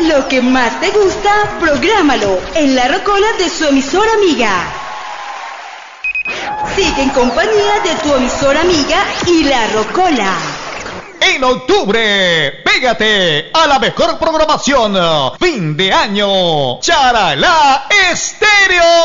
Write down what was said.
Lo que más te gusta, prográmalo en la rocola de su emisora amiga. Sigue en compañía de tu emisora amiga y la rocola. En octubre, pégate a la mejor programación. Fin de año, Charalá Estéreo.